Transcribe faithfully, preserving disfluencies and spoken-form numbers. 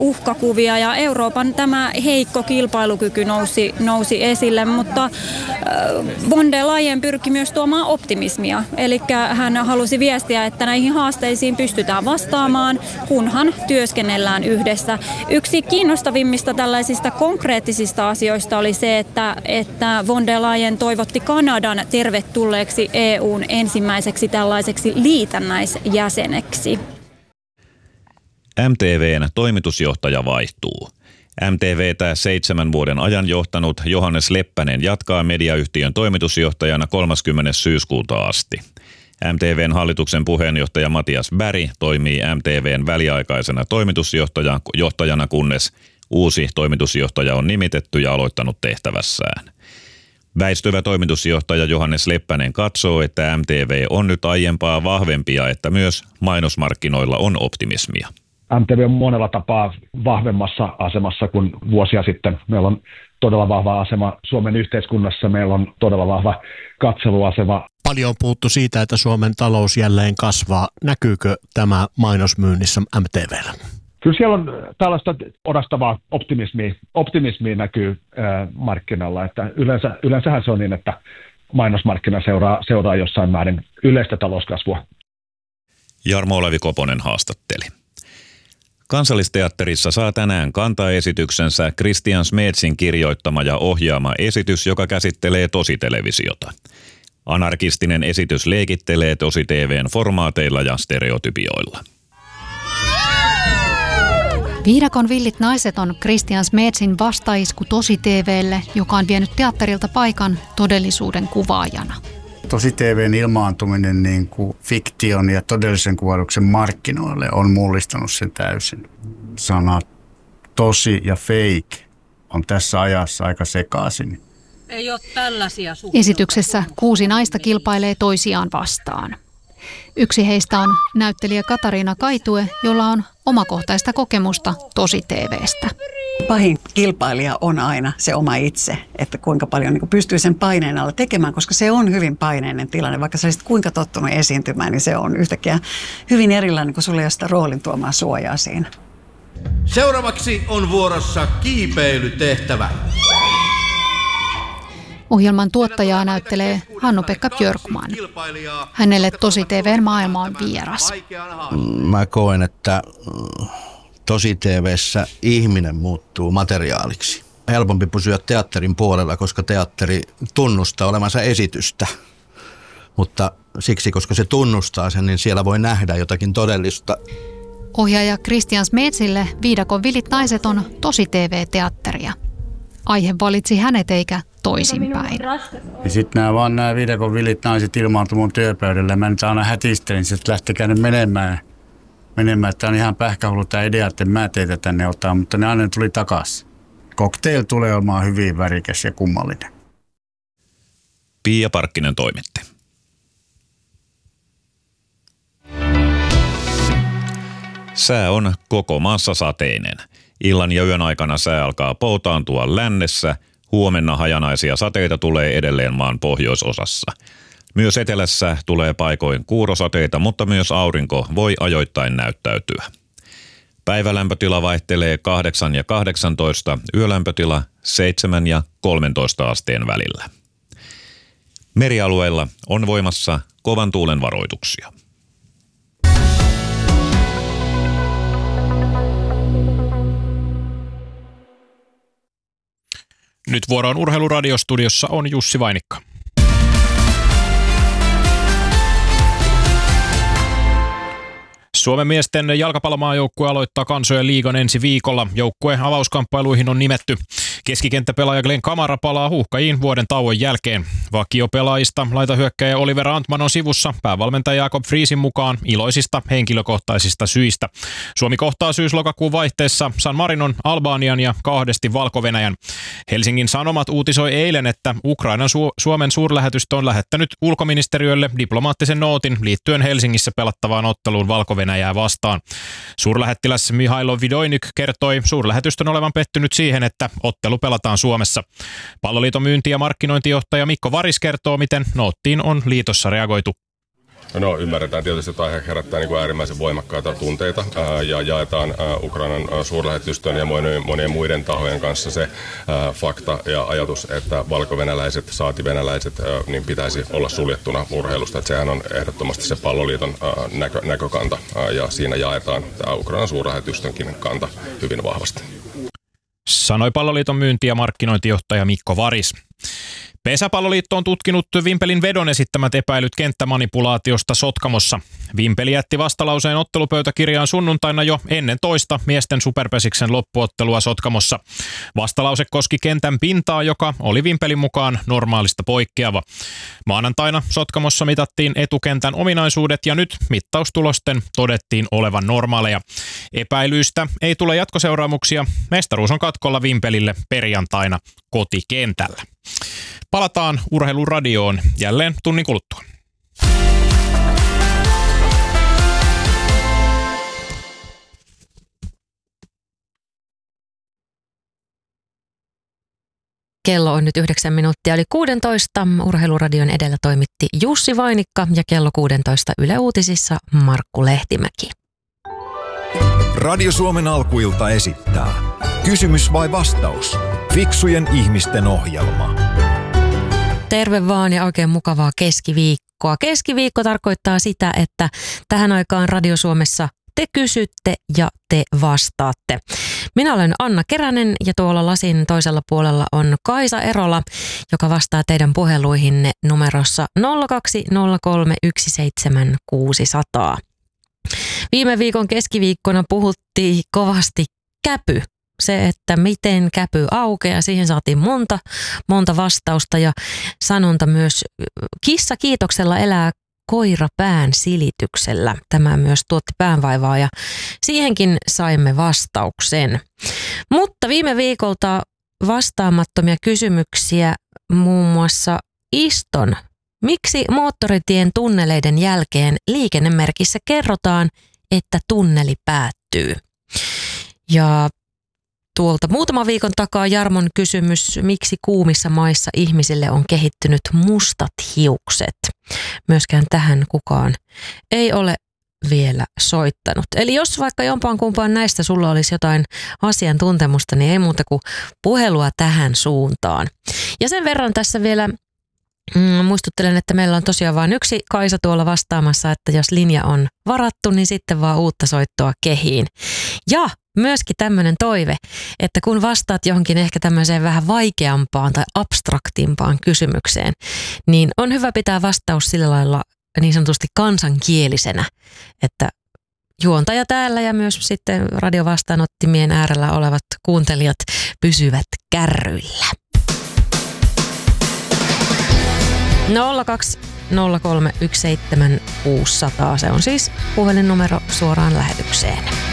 uhkakuvia ja Euroopan tämä heikko kilpailukyky nousi, nousi esille, mutta von der Leyen pyrki myös tuomaan optimismia. Eli hän halusi viestiä, että näihin haasteisiin pystytään vastaamaan, kunhan työskennellään yhdessä. Yksi kiinnostavimmista tällaisista konkreettisista asioista oli se, että, että von der Leyen toivotti Kanadan tervetulleeksi E U:n ensimmäiseksi tällaiseksi liitännäisjäseneksi. M T V:n toimitusjohtaja vaihtuu. M T V:tä seitsemän vuoden ajan johtanut Johannes Leppänen jatkaa mediayhtiön toimitusjohtajana kolmaskymmenes syyskuuta asti. M T V:n hallituksen puheenjohtaja Matias Berg toimii M T V:n väliaikaisena toimitusjohtajana, kunnes uusi toimitusjohtaja on nimitetty ja aloittanut tehtävässään. Väistyvä toimitusjohtaja Johannes Leppänen katsoo, että M T V on nyt aiempaa vahvempi ja että myös mainosmarkkinoilla on optimismia. M T V on monella tapaa vahvemmassa asemassa kuin vuosia sitten. Meillä on todella vahva asema Suomen yhteiskunnassa, meillä on todella vahva katseluasema. Paljon on puhuttu siitä, että Suomen talous jälleen kasvaa. Näkyykö tämä mainosmyynnissä M T V:llä? Kyllä siellä on tällaista orastavaa optimismia, optimismia näkyy ää, markkinalla. Että yleensä, yleensähän se on niin, että mainosmarkkina seuraa, seuraa jossain määrin yleistä talouskasvua. Jarmo Olavi Koponen haastatteli. Kansallisteatterissa saa tänään kantaesityksensä Christian Smedsin kirjoittama ja ohjaama esitys, joka käsittelee tositelevisiota. Anarkistinen esitys leikittelee tosi-T V:n formaateilla ja stereotypioilla. Viidakon villit naiset on Christian Smedsin vastaisku tosi-T V:lle, joka on vienyt teatterilta paikan todellisuuden kuvaajana. Tosi-T V:n ilmaantuminen niin kuin fiktion ja todellisen kuvauksen markkinoille on mullistanut sen täysin. Sanat tosi ja fake on tässä ajassa aika sekaisin. Ei ole tällaisia suhteita. Esityksessä kuusi naista kilpailee toisiaan vastaan. Yksi heistä on näyttelijä Katariina Kaitue, jolla on omakohtaista kokemusta tosi-T V:stä. Pahin kilpailija on aina se oma itse, että kuinka paljon niin pystyy sen paineen alla tekemään, koska se on hyvin paineinen tilanne. Vaikka sä olisit kuinka tottunut esiintymään, niin se on yhtäkkiä hyvin erilainen, kun sulla ei ole sitä roolin tuomaa suojaa siinä. Seuraavaksi on vuorossa kiipeilytehtävä. Ohjelman tuottajaa näyttelee Hannu-Pekka Björkman. Hänelle tosi-T V:n maailma on vieras. Mä koen, että tosi-T V:ssä ihminen muuttuu materiaaliksi. Helpompi pysyä teatterin puolella, koska teatteri tunnustaa olevansa esitystä. Mutta siksi, koska se tunnustaa sen, niin siellä voi nähdä jotakin todellista. Ohjaaja Christian Smetsille Viidakon villit naiset on tosi-T V-teatteria. Aihe valitsi hänet eikä toisinpäin. Ja sitten nämä vaan nämä Viidakon villit naiset ilmaantui mun työpöydällä. Mä nyt aina hätistelin, että lähtekää nyt menemään. Menemään, että on ihan pähkähullu tämä idea, että mä teitä tänne ottaa, mutta ne aina tuli takaisin. Cocktail tulee olemaan hyvin värikäs ja kummallinen. Pia Parkkinen toimitti. Sää on koko maassa sateinen. Illan ja yön aikana sää alkaa poutaantua lännessä. Huomenna hajanaisia sateita tulee edelleen maan pohjoisosassa. Myös etelässä tulee paikoin kuurosateita, mutta myös aurinko voi ajoittain näyttäytyä. Päivälämpötila vaihtelee kahdeksan ja kahdeksantoista, yölämpötila seitsemän ja kolmentoista asteen välillä. Merialueilla on voimassa kovan tuulen varoituksia. Nyt vuoroon Urheiluradiostudiossa on Jussi Vainikka. Suomen miesten jalkapallomaajoukkue aloittaa kansojen liigan ensi viikolla. Joukkueen avauskamppailuihin on nimetty. Keskikenttäpelaaja Glenn Kamara palaa Huuhkajiin vuoden tauon jälkeen. Vakiopelaajista laitahyökkäjä Oliver Antman on sivussa päävalmentaja Jakob Friesin mukaan iloisista henkilökohtaisista syistä. Suomi kohtaa syys-lokakuun vaihteessa San Marinon, Albanian ja kahdesti Valko-Venäjän. Helsingin Sanomat uutisoi eilen, että Ukrainan Su- Suomen suurlähetystö on lähettänyt ulkoministeriölle diplomaattisen nootin liittyen Helsingissä pelattavaan otteluun Valko-Venäjää vastaan. Suurlähettiläs Mihailo Vidoinyk kertoi suurlähetystön olevan pettynyt siihen, että ottelu pelataan Suomessa. Palloliiton myynti- ja markkinointijohtaja Mikko Varis kertoo, miten noottiin on liitossa reagoitu. No ymmärretään tietysti, että aihe herättää niin kuin äärimmäisen voimakkaita tunteita ää, ja jaetaan ää, Ukrainan ää, suurlähetystön ja monien, monien muiden tahojen kanssa se ää, fakta ja ajatus, että valkovenäläiset, saati venäläiset, ää, niin pitäisi olla suljettuna urheilusta. Että sehän on ehdottomasti se palloliiton ää, näkö, näkökanta ää, ja siinä jaetaan tämä Ukrainan suurlähetystönkin kanta hyvin vahvasti. Sanoi Palloliiton myynti- ja markkinointijohtaja Mikko Varis. Pesäpalloliitto on tutkinut Vimpelin vedon esittämät epäilyt kenttämanipulaatiosta Sotkamossa. Vimpeli jätti vastalauseen ottelupöytäkirjaan sunnuntaina jo ennen toista miesten superpesiksen loppuottelua Sotkamossa. Vastalause koski kentän pintaa, joka oli Vimpelin mukaan normaalista poikkeava. Maanantaina Sotkamossa mitattiin etukentän ominaisuudet ja nyt mittaustulosten todettiin olevan normaaleja. Epäilyistä ei tule jatkoseuraamuksia. Mestaruus on katkolla Vimpelille perjantaina kotikentällä. Palataan Urheiluradioon jälleen tunnin kuluttua. Kello on nyt yhdeksän minuuttia yli kuusitoista. Urheiluradion edellä toimitti Jussi Vainikka ja kello kuusitoista Yle Uutisissa Markku Lehtimäki. Radio Suomen alkuilta esittää Kysymys vai vastaus? Fiksujen ihmisten ohjelma. Terve vaan ja oikein mukavaa keskiviikkoa. Keskiviikko tarkoittaa sitä, että tähän aikaan Radio Suomessa te kysytte ja te vastaatte. Minä olen Anna Keränen ja tuolla lasin toisella puolella on Kaisa Erola, joka vastaa teidän puheluihinne numerossa nolla kaksi nolla kolme yksi seitsemän kuusi nolla nolla. Viime viikon keskiviikkona puhuttiin kovasti käpy. Se, että miten käpy aukeaa, siihen saatiin monta, monta vastausta ja sanonta myös kissa kiitoksella elää koira pään silityksellä. Tämä myös tuotti päänvaivaa ja siihenkin saimme vastauksen. Mutta viime viikolta vastaamattomia kysymyksiä muun muassa Iston. Miksi moottoritien tunneleiden jälkeen liikennemerkissä kerrotaan, että tunneli päättyy? Ja tuolta muutaman viikon takaa Jarmon kysymys, miksi kuumissa maissa ihmisille on kehittynyt mustat hiukset. Myöskään tähän kukaan ei ole vielä soittanut. Eli jos vaikka jompaan kumpaan näistä sulla olisi jotain asiantuntemusta, niin ei muuta kuin puhelua tähän suuntaan. Ja sen verran tässä vielä mm, muistuttelen, että meillä on tosiaan vain yksi Kaisa tuolla vastaamassa, että jos linja on varattu, niin sitten vaan uutta soittoa kehiin. Ja myöskin tämmöinen toive, että kun vastaat johonkin ehkä tämmöiseen vähän vaikeampaan tai abstraktimpaan kysymykseen, niin on hyvä pitää vastaus sillä lailla niin sanotusti kansankielisenä, että juontaja täällä ja myös sitten radiovastaanottimien äärellä olevat kuuntelijat pysyvät kärryillä. nolla kaksi nolla kolme yksi seitsemän kuusi nolla nolla, se on siis puhelinnumero suoraan lähetykseen.